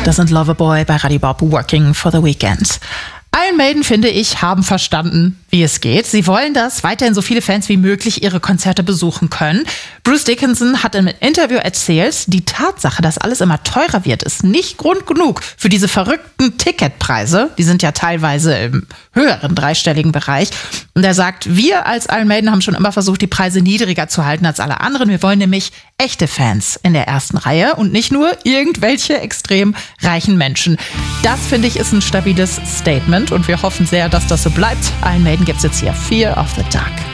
Das sind Loverboy bei Radio Bob, Working for the Weekend. Iron Maiden, finde ich, haben verstanden, wie es geht. Sie wollen, dass weiterhin so viele Fans wie möglich ihre Konzerte besuchen können. Bruce Dickinson hat im Interview erzählt, die Tatsache, dass alles immer teurer wird, ist nicht Grund genug für diese verrückten Ticketpreise. Die sind ja teilweise im höheren dreistelligen Bereich. Und er sagt, wir als Iron Maiden haben schon immer versucht, die Preise niedriger zu halten als alle anderen. Wir wollen nämlich echte Fans in der ersten Reihe und nicht nur irgendwelche extrem reichen Menschen. Das, finde ich, ist ein stabiles Statement und wir hoffen sehr, dass das so bleibt. Iron Maiden gibt's jetzt hier. Fear of the Dark.